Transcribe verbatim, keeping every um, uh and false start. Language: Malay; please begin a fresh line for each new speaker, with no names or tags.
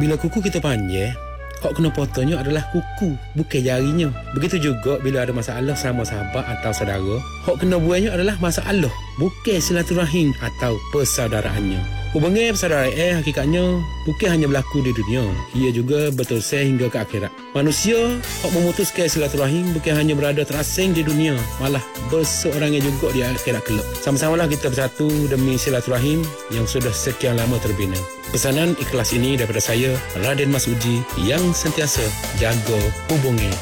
bila kuku kita panjang, hak kena potongnya adalah kuku, bukan jarinya. Begitu juga bila ada masalah sama sahabat atau saudara, hak kena buatnya adalah masalah, bukan silaturahim atau persaudaraannya. Hubungan persaudaraan hakikatnya bukan hanya berlaku di dunia, ia juga berterusan hingga ke akhirat. Manusia hak memutuskan silaturahim bukan hanya berada terasing di dunia, malah berseorangnya juga di akhirat kelak. Sama-samalah kita bersatu demi silaturahim yang sudah sekian lama terbina. Pesanan ikhlas ini daripada saya, Raden Mas Uji, yang sentiasa jaga hubungan